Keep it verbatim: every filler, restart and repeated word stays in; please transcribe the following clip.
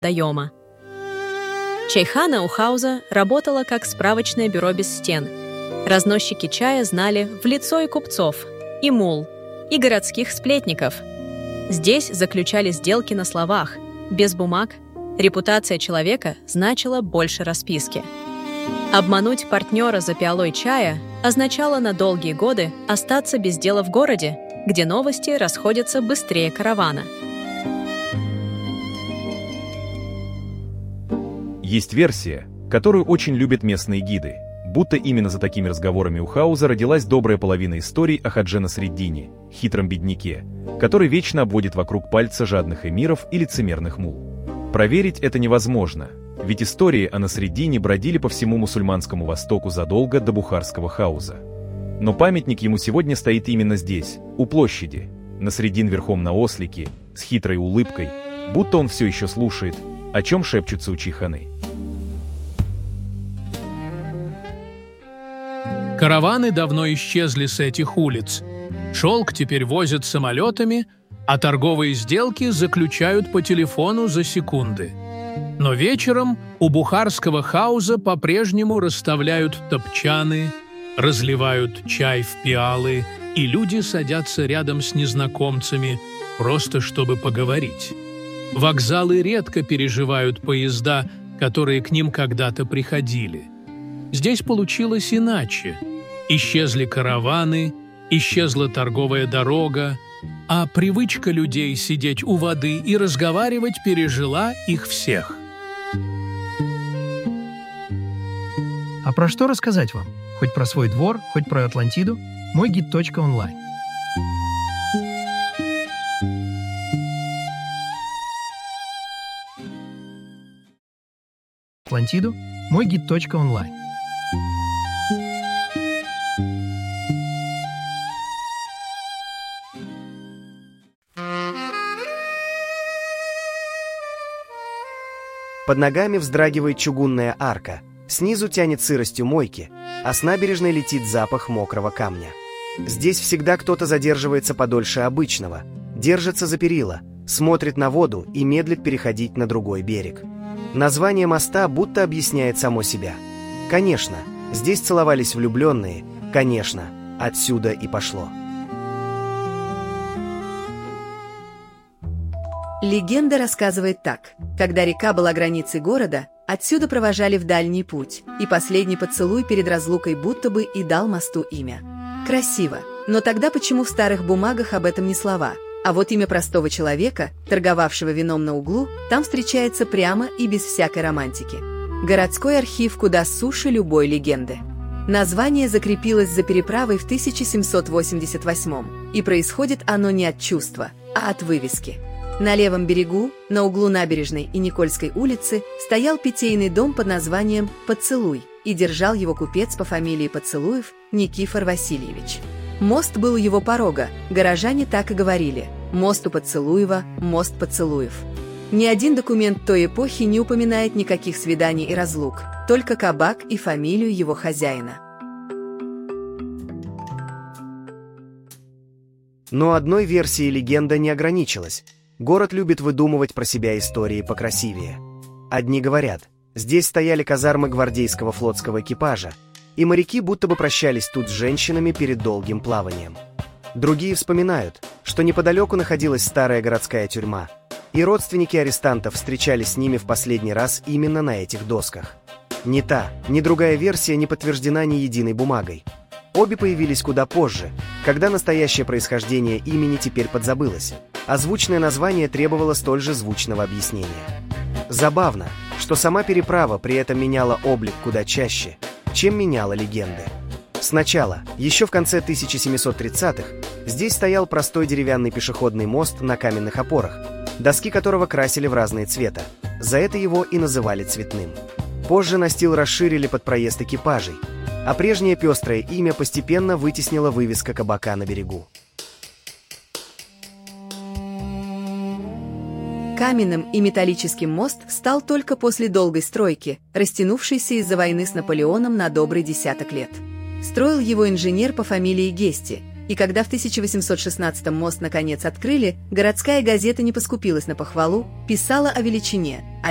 водоема. Чайхана у Хауза работала как справочное бюро без стен. Разносчики чая знали в лицо и купцов, и мул, и городских сплетников. Здесь заключали сделки на словах, без бумаг. Репутация человека значила больше расписки. Обмануть партнера за пиалой чая означало на долгие годы остаться без дела в городе, где новости расходятся быстрее каравана. Есть версия, которую очень любят местные гиды, будто именно за такими разговорами у Хауза родилась добрая половина историй о Хаджи Насреддине, хитром бедняке, который вечно обводит вокруг пальца жадных эмиров и лицемерных мул. Проверить это невозможно, ведь истории о Насреддине бродили по всему мусульманскому Востоку задолго до бухарского Хауза. Но памятник ему сегодня стоит именно здесь, у площади. Насреддин верхом на ослике, с хитрой улыбкой, будто он все еще слушает, о чем шепчутся у чайханы. Караваны давно исчезли с этих улиц. Шелк теперь возят самолетами, а торговые сделки заключают по телефону за секунды. Но вечером у бухарского Хауза по-прежнему расставляют топчаны, разливают чай в пиалы, и люди садятся рядом с незнакомцами, просто чтобы поговорить. Вокзалы редко переживают поезда, которые к ним когда-то приходили. Здесь получилось иначе. Исчезли караваны, исчезла торговая дорога, а привычка людей сидеть у воды и разговаривать пережила их всех. А про что рассказать вам? Хоть про свой двор, хоть про Атлантиду? Мой гид точка онлайн. Атлантиду. Мой гид точка онлайн. Под ногами вздрагивает чугунная арка, снизу тянет сыростью мойки, а с набережной летит запах мокрого камня. Здесь всегда кто-то задерживается подольше обычного, держится за перила, смотрит на воду и медлит переходить на другой берег. Название моста будто объясняет само себя. Конечно, здесь целовались влюбленные, конечно, отсюда и пошло. Легенда рассказывает так. Когда река была границей города, отсюда провожали в дальний путь, и последний поцелуй перед разлукой будто бы и дал мосту имя. Красиво, но тогда почему в старых бумагах об этом ни слова? А вот имя простого человека, торговавшего вином на углу, там встречается прямо и без всякой романтики. Городской архив куда суше любой легенды. Название закрепилось за переправой в тысяча семьсот восемьдесят восьмом, и происходит оно не от чувства, а от вывески. На левом берегу, на углу Набережной и Никольской улицы, стоял питейный дом под названием «Поцелуй», и держал его купец по фамилии Поцелуев Никифор Васильевич. Мост был у его порога, горожане так и говорили: «Мост у Поцелуева, мост Поцелуев». Ни один документ той эпохи не упоминает никаких свиданий и разлук, только кабак и фамилию его хозяина. Но одной версией легенда не ограничилась. Город любит выдумывать про себя истории покрасивее. Одни говорят, здесь стояли казармы гвардейского флотского экипажа, и моряки будто бы прощались тут с женщинами перед долгим плаванием. Другие вспоминают, что неподалеку находилась старая городская тюрьма, и родственники арестантов встречались с ними в последний раз именно на этих досках. Ни та, ни другая версия не подтверждена ни единой бумагой. Обе появились куда позже, когда настоящее происхождение имени теперь подзабылось, а звучное название требовало столь же звучного объяснения. Забавно, что сама переправа при этом меняла облик куда чаще, чем меняла легенды. Сначала, еще в конце тысяча семьсот тридцатых, здесь стоял простой деревянный пешеходный мост на каменных опорах, доски которого красили в разные цвета. За это его и называли цветным. Позже настил расширили под проезд экипажей, а прежнее пестрое имя постепенно вытеснила вывеска кабака на берегу. Каменным и металлическим мост стал только после долгой стройки, растянувшейся из-за войны с Наполеоном на добрый десяток лет. Строил его инженер по фамилии Гести, и когда в тысяча восемьсот шестнадцатом мост наконец открыли, городская газета не поскупилась на похвалу, писала о величине.